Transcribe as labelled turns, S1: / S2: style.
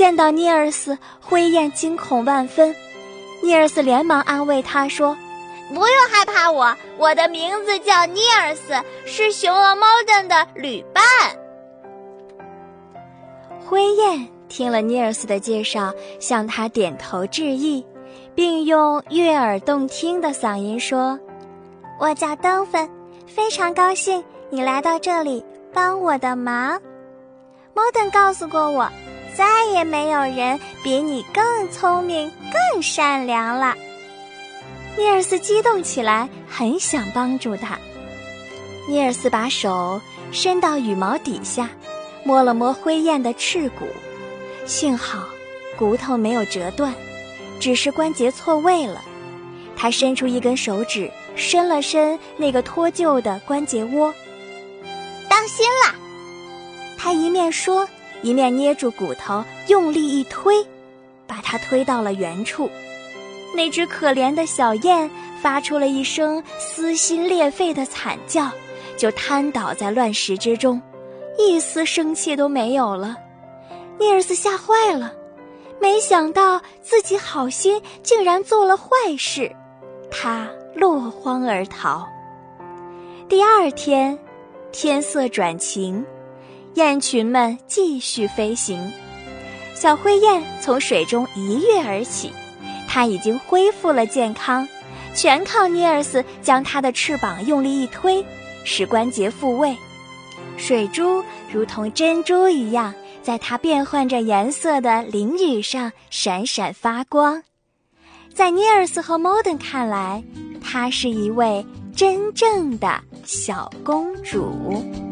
S1: 见到尼尔斯，灰雁惊恐万分。尼尔斯连忙安慰他说：“
S2: 不用害怕我的名字叫尼尔斯，是雄鹅猫登的旅伴。”
S1: 灰雁听了尼尔斯的介绍，向他点头致意，并用悦耳动听的嗓音说：“
S3: 我叫登芬，非常高兴你来到这里帮我的忙。猫登告诉过我，再也没有人比你更聪明、更善良了。”
S1: 尼尔斯激动起来，很想帮助他。尼尔斯把手伸到羽毛底下，摸了摸灰雁的翅骨，幸好骨头没有折断，只是关节错位了。他伸出一根手指，伸了伸那个脱臼的关节窝。
S2: “当心啦！”
S1: 他一面说，一面捏住骨头，用力一推，把它推到了原处。那只可怜的小雁发出了一声撕心裂肺的惨叫，就瘫倒在乱石之中，一丝生气都没有了。尼尔斯吓坏了，没想到自己好心竟然做了坏事，他落荒而逃。第二天，天色转晴，雁群们继续飞行。小灰雁从水中一跃而起，它已经恢复了健康，全靠尼尔斯将它的翅膀用力一推，使关节复位。水珠如同珍珠一样，在它变换着颜色的鳞羽上闪闪发光。在尼尔斯和莫登看来，她是一位真正的小公主。